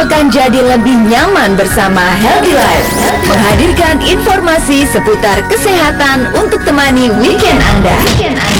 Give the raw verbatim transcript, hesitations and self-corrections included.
pekan jadi lebih nyaman bersama Healthy Life, menghadirkan informasi seputar kesehatan untuk temani weekend Anda. Weekend Anda.